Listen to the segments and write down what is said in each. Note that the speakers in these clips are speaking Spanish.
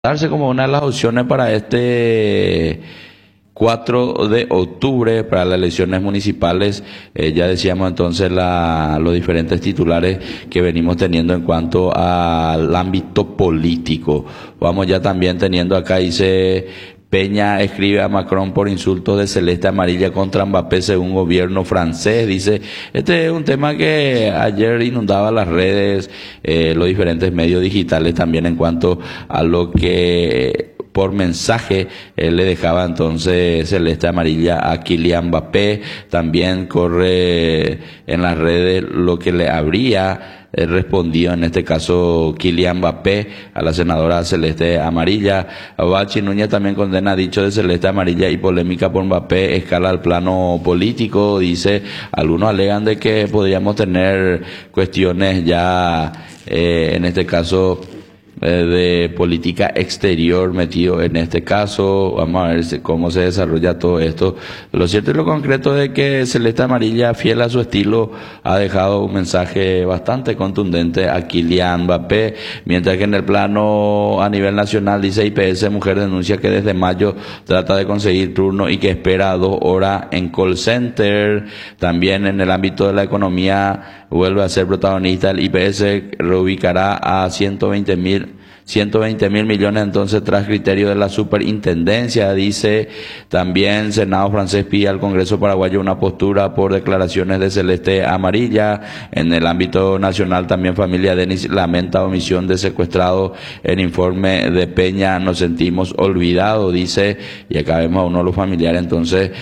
darse como una de las opciones para este 4 de octubre, para las elecciones municipales. Ya decíamos entonces los diferentes titulares que venimos teniendo en cuanto al ámbito político. Vamos ya también teniendo acá, dice: Peña escribe a Macron por insultos de celeste amarilla contra Mbappé según gobierno francés. Dice, este es un tema que ayer inundaba las redes, los diferentes medios digitales también, en cuanto a lo que por mensaje le dejaba entonces celeste amarilla a Kylian Mbappé. También corre en las redes lo que le habría respondido en este caso Kylian Mbappé a la senadora celeste amarilla. Bachi Núñez también condena dicho de celeste amarilla y polémica por Mbappé escala al plano político. Dice, algunos alegan de que podríamos tener cuestiones ya en este caso de política exterior metido en este caso. Vamos a ver cómo se desarrolla todo esto. Lo cierto y lo concreto es que celeste amarilla, fiel a su estilo, ha dejado un mensaje bastante contundente a Kylian Mbappé, mientras que en el plano a nivel nacional, dice IPS Mujer, denuncia que desde mayo trata de conseguir turno y que espera 2 horas en call center. También en el ámbito de la economía vuelve a ser protagonista. El IPS reubicará a 120.000 millones entonces tras criterio de la superintendencia. Dice también, Senado francés pide al Congreso paraguayo una postura por declaraciones de celeste amarilla. En el ámbito nacional también familia Denis lamenta omisión de secuestrado en informe de Peña, nos sentimos olvidados, dice. Y acá vemos a uno de los familiares entonces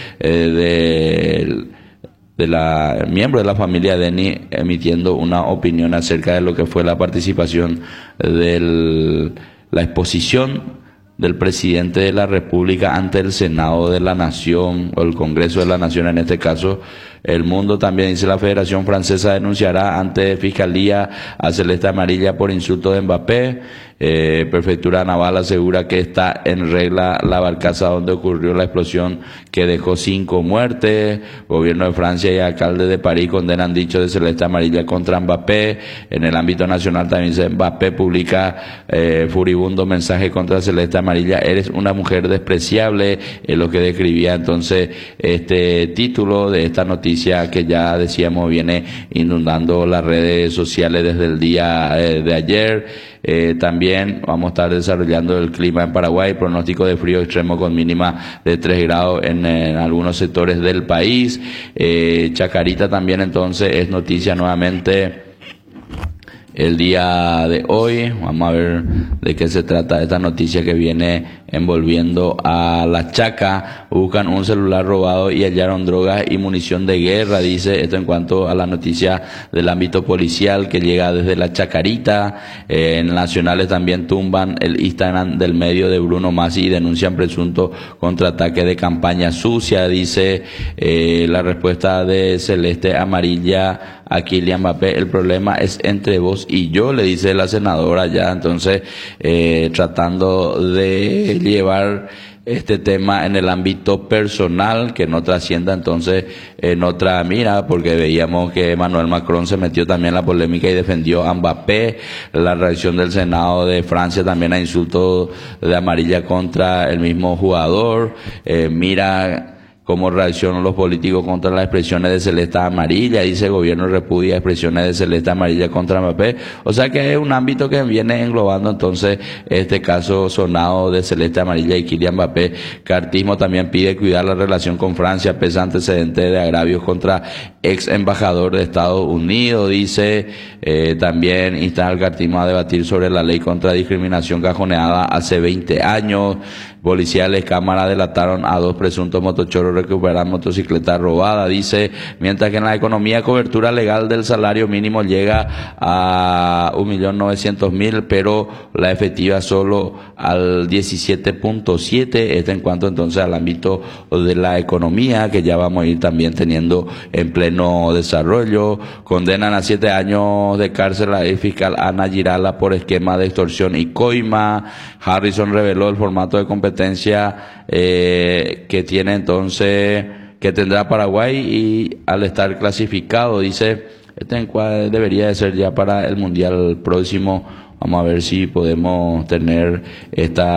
de la miembro de la familia Denis emitiendo una opinión acerca de lo que fue la participación la exposición del presidente de la República ante el Senado de la Nación, o el Congreso de la Nación en este caso. El Mundo también dice, la Federación Francesa denunciará ante Fiscalía a celeste amarilla por insulto de Mbappé. Prefectura Naval asegura que está en regla la barcaza donde ocurrió la explosión que dejó 5 muertes. Gobierno de Francia y alcalde de París condenan dicho de celeste amarilla contra Mbappé. En el ámbito nacional también dice, Mbappé publica furibundo mensaje contra celeste amarilla, eres una mujer despreciable, es lo que describía entonces este título de esta noticia que ya decíamos viene inundando las redes sociales desde el día de ayer. También vamos a estar desarrollando el clima en Paraguay, pronóstico de frío extremo con mínima de 3 grados en algunos sectores del país. Chacarita también entonces es noticia nuevamente el día de hoy. Vamos a ver de qué se trata esta noticia que viene envolviendo a la Chaca. Buscan un celular robado y hallaron drogas y munición de guerra, dice esto en cuanto a la noticia del ámbito policial que llega desde la Chacarita. En nacionales también tumban el Instagram del medio de Bruno Masi y denuncian presunto contraataque de campaña sucia, dice la respuesta de celeste amarilla a Kylian Mbappé, el problema es entre vos y yo, le dice la senadora ya, entonces tratando de llevar este tema en el ámbito personal, que no trascienda entonces en otra mira, porque veíamos que Emmanuel Macron se metió también en la polémica y defendió a Mbappé. La reacción del Senado de Francia también a insultos de amarilla contra el mismo jugador. Mira cómo reaccionan los políticos contra las expresiones de celeste amarilla. Dice, el gobierno repudia expresiones de celeste amarilla contra Mbappé. O sea que es un ámbito que viene englobando entonces este caso sonado de celeste amarilla y Kylian Mbappé. Cartismo también pide cuidar la relación con Francia, pese a antecedentes de agravios contra ex embajador de Estados Unidos. Dice, también insta al cartismo a debatir sobre la ley contra discriminación cajoneada hace 20 años. Policiales cámara delataron a 2 presuntos motochorros recuperar motocicleta robada, dice. Mientras que en la economía, cobertura legal del salario mínimo llega a 1.900.000, pero la efectiva solo al 17.7. Esto en cuanto entonces al ámbito de la economía, que ya vamos a ir también teniendo en pleno desarrollo. Condenan a 7 años de cárcel a la fiscal Ana Girala por esquema de extorsión y coima. Harrison reveló el formato de competencia que tiene entonces, que tendrá Paraguay, y al estar clasificado, dice, este encuadre debería de ser ya para el Mundial próximo Vamos a ver si podemos tener esta